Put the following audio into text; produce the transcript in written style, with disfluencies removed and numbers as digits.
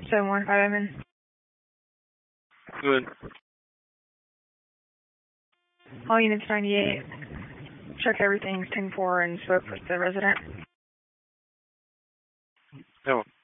715, I'm in. Good. All units 98. Check everything, 10-4, and spoke with the resident. No.